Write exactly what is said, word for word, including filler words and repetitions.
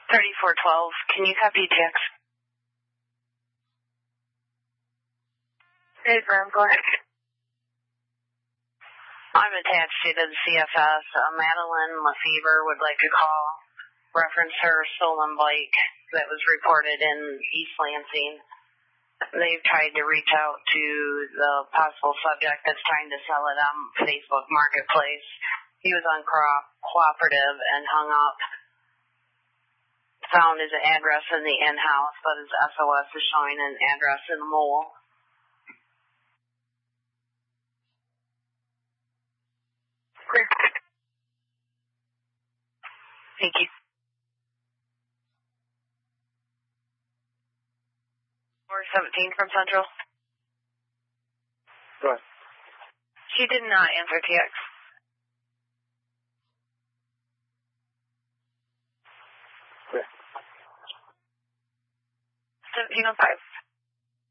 thirty-four twelve, can you copy text? Hey, Graham, go ahead. I'm attached to the C F S. Uh, Madeline Lefevre would like to call, reference her stolen bike that was reported in East Lansing. They've tried to reach out to the possible subject that's trying to sell it on Facebook Marketplace. He was uncooperative and hung up. Found his address in the in-house, but his S O S is showing an address in the mole. Great. Thank you. four seventeen from Central. Go ahead. She did not answer T X. Okay. seventeen oh five.